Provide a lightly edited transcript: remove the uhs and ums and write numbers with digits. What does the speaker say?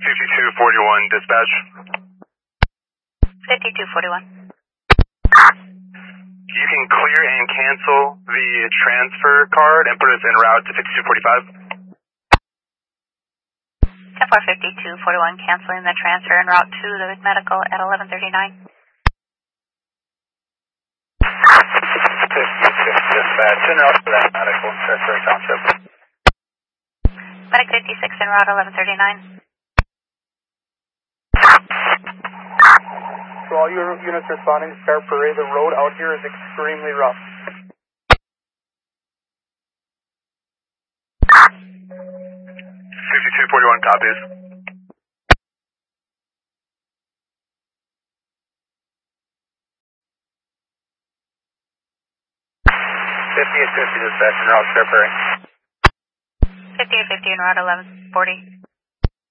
5241 dispatch. 5241. You can clear and cancel the transfer card and put us en route to 5245. 10-4 5241, canceling the transfer en route to the medical at 1139. 56 dispatch, en route to that medical in Shrewsbury Township. Medic 56 en route 1139. So all your units responding to Star Parade, the road out here is extremely rough. 5241 copies. Dispatch, en route to Star Parade. 5850 en route 1140.